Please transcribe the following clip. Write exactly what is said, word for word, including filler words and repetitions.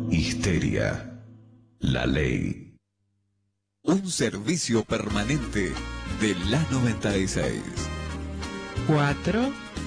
Histeria. La ley. Un servicio permanente de la noventa y seis. Cuatro